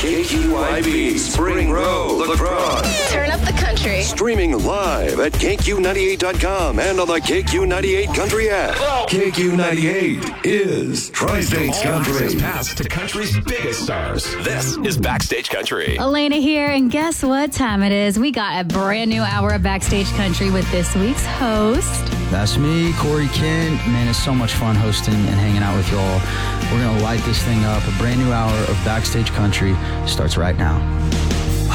KQYB, Spring Row, La Crosse. Turn up the country. Streaming live at KQ98.com and on the KQ98 Country app. KQ98 is Tri-States Country. Past to country's biggest stars. This is Backstage Country. Elena here, and guess what time it is? We got a brand new hour of Backstage Country with this week's host. That's me, Corey Kent. Man, it's so much fun hosting and hanging out with y'all. We're going to light this thing up. A brand new hour of Backstage Country starts right now.